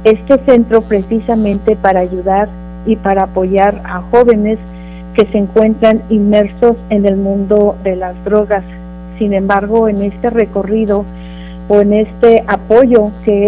este centro precisamente para ayudar y para apoyar a jóvenes que se encuentran inmersos en el mundo de las drogas. Sin embargo, en este recorrido o en este apoyo que